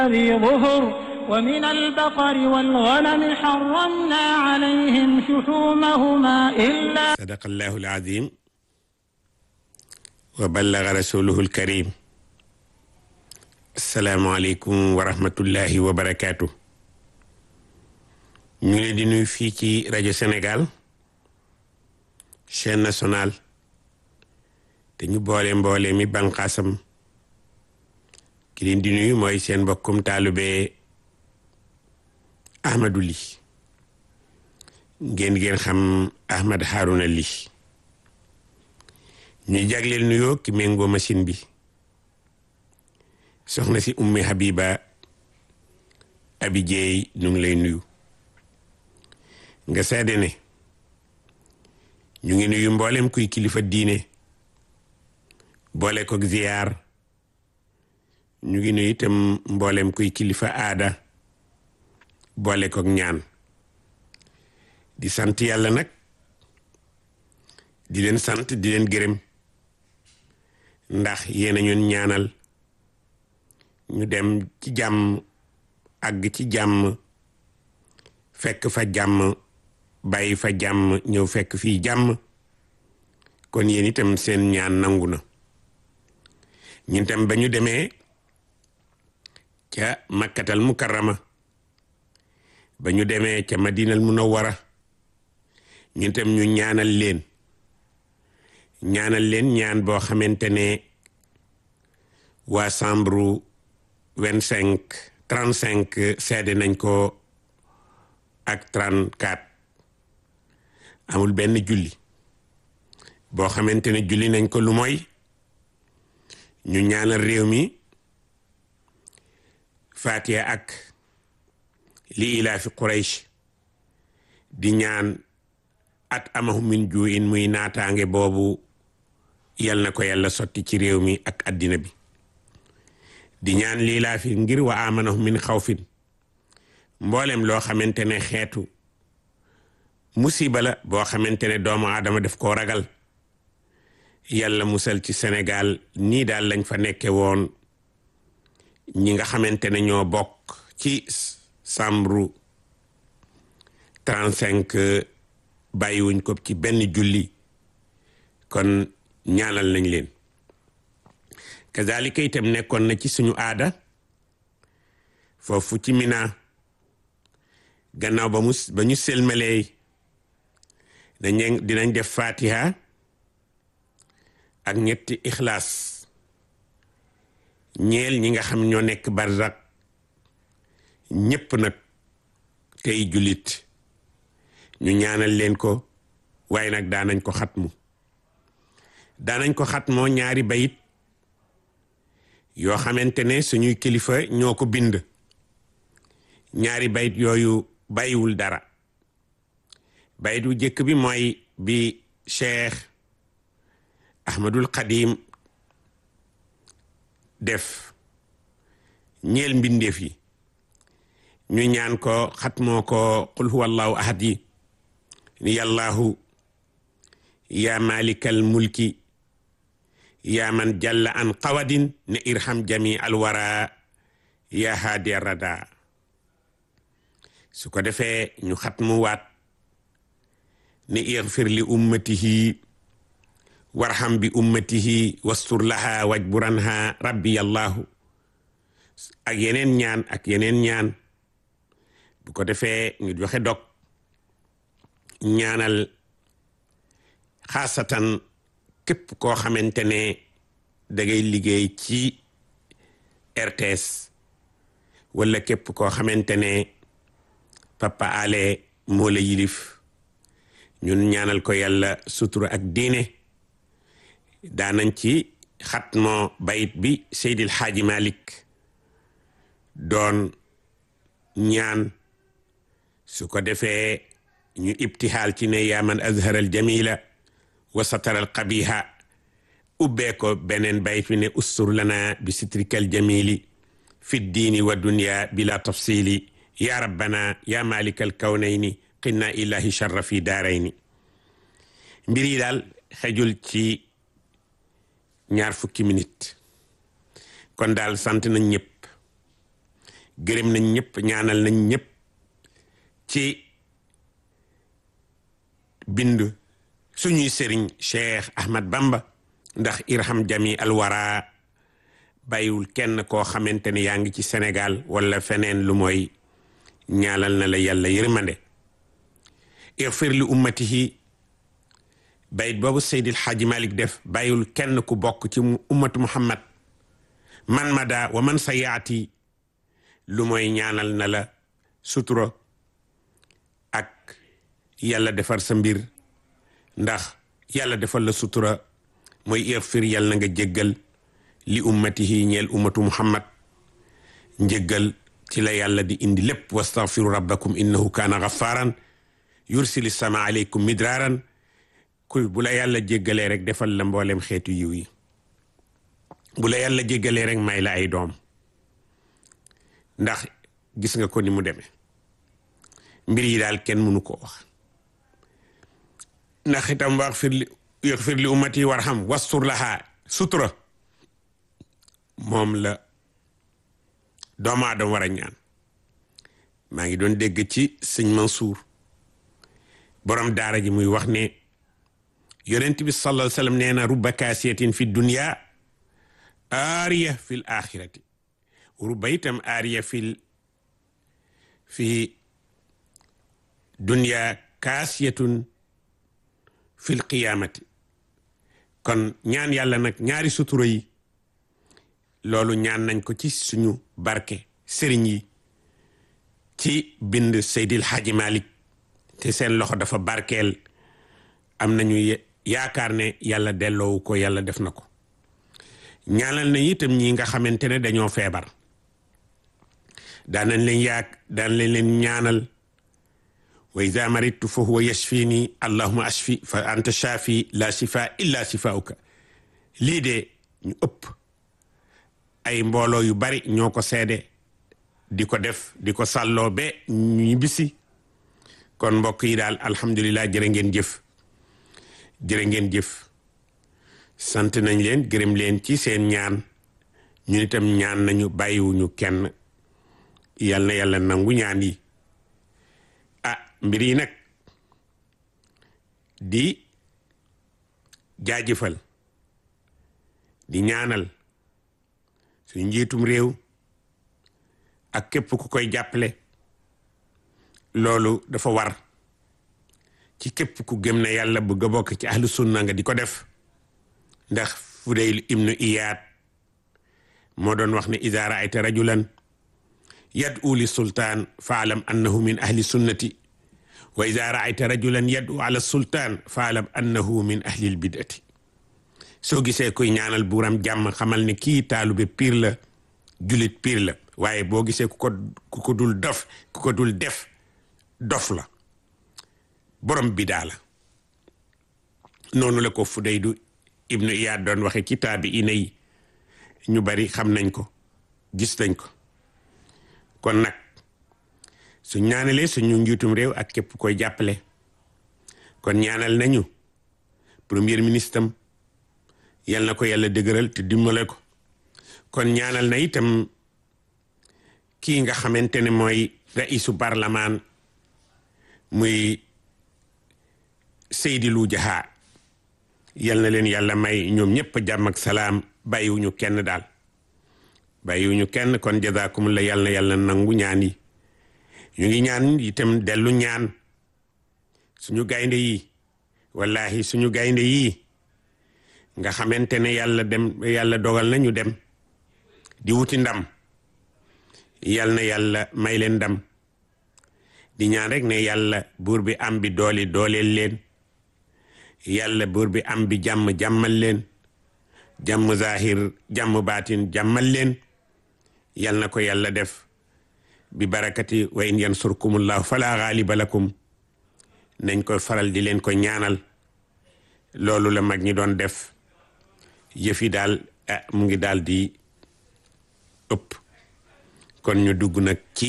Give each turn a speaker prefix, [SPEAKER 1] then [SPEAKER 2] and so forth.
[SPEAKER 1] ذي ظهر ومن البقر والغنم حرمنا عليهم شحومهما إلا
[SPEAKER 2] صدق الله العظيم وبلغ رسوله الكريم. السلام عليكم ورحمة الله وبركاته. ñu ngi leen di nuyu fii ci rajo Sénégal chaîne nationale te ñu boole mi banqaasam ki leen di nuyu mooy seen mbokkum taalube Ahmadou Ly ngeen xam Ahmad Harouna Ly ñuy jagleel nuyoo ki méngoo machine bi soxna si Ummi Habiba Abi Jeey ñu ngi lay nuyu nga seede ne ñu ngi nuyu mboolem kuy kilifa diine boole ko ziyaar ñu ngi nuyu itam mboolem kuy kilifa aada boole ko ñaan di sant yàlla nag di leen sant di leen gërëm ndax yéen a ñun ñaanal ñu dem ci jàmm àgg ci jàmm fekk fa jàmm bàyyi fa jàmm ñëw fekk fii jàmm kon yéen itam seen ñaan nangu na ñun tam ba ñu demee ca makkatal mukarrama ba ñu demee ca madinal munawwara ñun tam ñu ñaanal leen ñaan boo xamante ne waa chambre 35 seede nañ ko ak 34 amul benn julli boo xamante ne julli nañ ko lu mooy ñu ñaanal réew mi Fatiha ak li ilaafi Quraysh di ñaan at amahum min ju'in muy naataange boobu yal na ko yàlla sotti ci réew mi ak addina bi di ñaan li ilaafi ngir wa amanahum min xawfin mboolem loo xamante ne xeetu musiba la boo xamante ne doomu aadama def koo ragal yàlla musal ci Sénégal nii daal lañ fa nekke woon ñi nga xamante ne ñoo bokk ci chambre 35 bàyyiwuñ ko ci benn julli kon ñaanal nañ leen kazalika itam nekkoon na ci suñu aada foofu ci Mina gannaaw ba ñu selmalee dinañ def Fatiha ak ñetti ixlaas ñeel ñi nga xam ñoo nekk barzak ñépp nag tey jullit ñu ñaanal leen ko waaye nag daanañ ko xatmoo ñaari bayit yoo xamante ne suñuy kilifa ñoo ko bind ñaari bayit yooyu bàyyiwul dara bayit wu jëkk bi mooy bi Cheikh Ahmadul Xadim def ñeel mbindeef yi ñu ñaan ko xatmoo ko qul huwa allahu ahad yi ni yàllaahu yaa malikal mulki yaa man jalla an qawadin ne irham jami alwara yaa haadi rada su ko defee ñu xatmu waat ne igfir li ummatihi warham bi ummatihi wastur laha wajburanha rabbi yallahu ak yeneen ñaan bu ko defee ñu joxe dog ñaanal xaasatan képp koo xamante ne dangay liggéey ci RTS wala képp koo xamante ne Papa Ale moo la yilif ñun ñaanal ko yàlla sutura ak diine daanañ ci xatmoo bayit bi Seydil Xaaji Malik doon ñaan su ko defee ñu ibtihaal ci ne yaa man azharal jamila wa sataral qabiha ubbee ko beneen bayit bi ne ustur lana bi sitrikal jamili fi diini wa dunya bila tafsili ya rabbana ya malikal kawnayni qinna ilahi sharra fi daarayni mbir yi daal xejul ci 20 minutes kon daal sant nañ ñëpp gërëm nañ ñëpp ñaanal nañ ñëpp ci bind suñuy sëriñ Cheikh Ahmad Bamba ndax irham jami alwara bàyyiwul kenn koo xamante ne yaa ngi ci Sénégal wala feneen lu mooy ñaanal na la yàlla yërmande igfir li ummatihi bayit boobu Seydil Hadji Malick def bàyyiwul kenn ku bokk ci ummatu Muhammad man mada wa man sa yaati lu mooy ñaanal na la sutura ak yàlla defar sa mbir ndax yàlla defal la sutura mooy igfir yàlla na nga jéggal li ummatihi ñeel ummatu Muhammad njéggal ci la yàlla di indi lépp wastaghfiru rabbakum innahu kaana ghaffaran yursili sama aleykum midraaran ku bu la yàlla jéggalee rek defal la mboolem xeetu yiw yi bu la yàlla jéggalee rek may la ay doom ndax gis nga ko ni mu demee mbir yi daal kenn mënu ko wax ndax itam yaxfir li ummati warham wastur laha sutura moom la doomu aadama war a ñaan maa ngi doon dégg ci sëñ Mansour borom daara ji muy wax ne yonent bi sallallahu alayhi wa sallam nee na rubba kaasiyatin fi dunya aariya fil axirati rubba itam aariya fi dunya kaasiyatun fil qiyamati kon ñaan yàlla nag ñaari sutura yi loolu ñaan nañ ko ci suñu barke sëriñ yi ci bind Seydil Hadji Malick te seen loxo dafa barkeel am nañu yaakaar ne yàlla delloowu ko yàlla def na ko ñaanal na itam ñi nga xamante ne dañoo feebar daan leen ñaanal wa iza maridtu fa huwa yashfini allahumma ashfi fa anta shafi la shifa illa shifauka lii de ñu ëpp ay mbooloo yu bari ñoo ko seede di ko def di ko sàlloo be ñu bisi kon mbokk yi daal alhamdulilah jërë ngeen jëf sant nañ leen gërëm leen ci seen ñaan ñun itam ñaan nañu bàyyiwuñu kenn yal na yàlla nangu ñaan yi mbir yi nag di jaajëfal di ñaanal suñu njiitum réew ak képp ku koy jàppale loolu dafa war ci képp ku gëm ne yàlla bëgg a bokk ci ahlu sunna nga di ko def ndax Fudayl ibnu Iyaad moo doon wax ne iza ra'ayta rajulan yad'u li sultaan fa'lam annahu min ahli sunnati wa iza ra'ayta rajulan yad'u ala sultaan fa'lam annahu min ahli al-bid'ati soo gisee koy ñaanal buuram jàmm xamal ne kii taalube piir la julit piir la waaye boo gisee ku ko dul def dof la borom bidaa la noonu la ko Fudaydu ibnu Iyaad doon waxe ci taabi'iina yi ñu bari xam nañ ko gis nañ ko kon nag su ñaanalee suñu njiitum réew ak képp koy jàppale kon ñaanal nañu premier ministre am yal na ko yàlla dëgëral te dimbale ko kon ñaanal na itam kii nga xamante ne mooy raisu parlement muy Seydilou Jaha yal na leen yàlla may ñoom ñëpp jàmm ak salaam bàyyiwuñu kenn daal bàyyiwuñu kenn kon jazakumullah yal na yàlla nangu ñaan yi ñu ngi ñaan itam dellu ñaan suñu gaynde yi wallahi suñu gaynde yi nga xamante ne yàlla dogal na ñu dem di wuti ndam yal na yàlla may leen ndam di ñaan rek ne yàlla buur bi am bi dooleel leen yàlla buur bi am bi jàmmal leen jàmm zahir jàmm baatin jàmmal leen yal na ko yàlla def bi barakati wa in yansurkumullahu fala ghaliba lakum nañ koy faral di leen ko ñaanal loolu la mag ñi doon def yëf yi daal mu ngi daal di ëpp kon ñu dugg nag ci